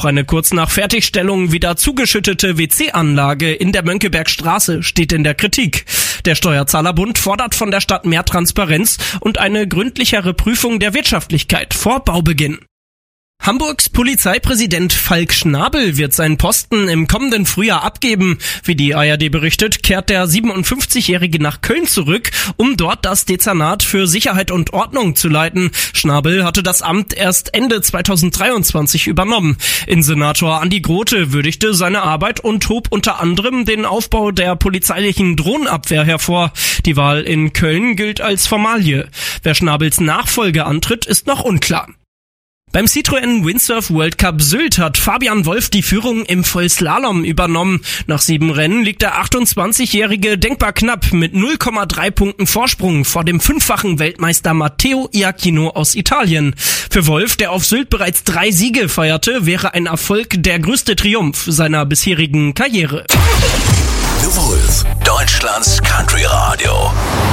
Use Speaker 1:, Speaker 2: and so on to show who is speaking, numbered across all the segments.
Speaker 1: eine kurz nach Fertigstellung wieder zugeschüttete WC-Anlage in der Mönckebergstraße steht in der Kritik. Der Steuerzahlerbund fordert von der Stadt mehr Transparenz und eine gründlichere Prüfung der Wirtschaftlichkeit vor Baubeginn. Hamburgs Polizeipräsident Falk Schnabel wird seinen Posten im kommenden Frühjahr abgeben. Wie die ARD berichtet, kehrt der 57-Jährige nach Köln zurück, um dort das Dezernat für Sicherheit und Ordnung zu leiten. Schnabel hatte das Amt erst Ende 2023 übernommen. Innensenator Andi Grote würdigte seine Arbeit und hob unter anderem den Aufbau der polizeilichen Drohnenabwehr hervor. Die Wahl in Köln gilt als Formalie. Wer Schnabels Nachfolge antritt, ist noch unklar. Beim Citroën Windsurf World Cup Sylt hat Fabian Wolf die Führung im Vollslalom übernommen. Nach 7 Rennen liegt der 28-Jährige denkbar knapp mit 0,3 Punkten Vorsprung vor dem 5-fachen Weltmeister Matteo Iachino aus Italien. Für Wolf, der auf Sylt bereits 3 Siege feierte, wäre ein Erfolg der größte Triumph seiner bisherigen Karriere.
Speaker 2: The Wolf, Deutschlands Country Radio.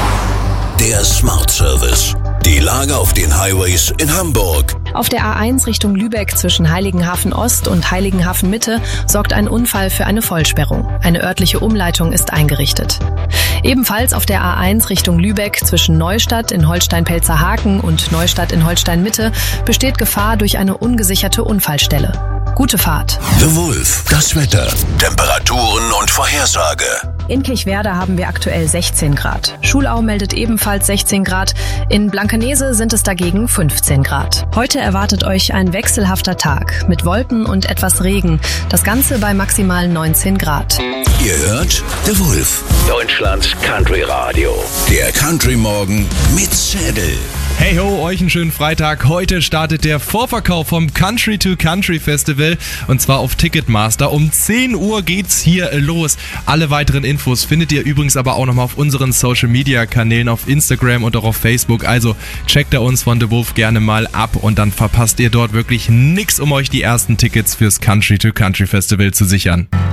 Speaker 2: Der Smart Service. Die Lage auf den Highways in Hamburg.
Speaker 3: Auf der A1 Richtung Lübeck zwischen Heiligenhafen Ost und Heiligenhafen Mitte sorgt ein Unfall für eine Vollsperrung. Eine örtliche Umleitung ist eingerichtet. Ebenfalls auf der A1 Richtung Lübeck zwischen Neustadt in Holstein-Pelzerhaken und Neustadt in Holstein-Mitte besteht Gefahr durch eine ungesicherte Unfallstelle. Gute Fahrt.
Speaker 2: The Wolf, das Wetter, Temperaturen und Vorhersage.
Speaker 3: In Kirchwerder haben wir aktuell 16 Grad. Schulau meldet ebenfalls 16 Grad. In Blankenese sind es dagegen 15 Grad. Heute erwartet euch ein wechselhafter Tag mit Wolken und etwas Regen. Das Ganze bei maximal 19 Grad.
Speaker 2: Ihr hört The Wolf, Deutschlands Country Radio. Der Country Morgen mit Zedel.
Speaker 4: Hey ho, euch einen schönen Freitag. Heute startet der Vorverkauf vom Country to Country Festival und zwar auf Ticketmaster. Um 10 Uhr geht's hier los. Alle weiteren Infos findet ihr übrigens aber auch nochmal auf unseren Social Media Kanälen auf Instagram und auch auf Facebook. Also checkt da uns von The Wolf gerne mal ab und dann verpasst ihr dort wirklich nix, um euch die ersten Tickets fürs Country to Country Festival zu sichern.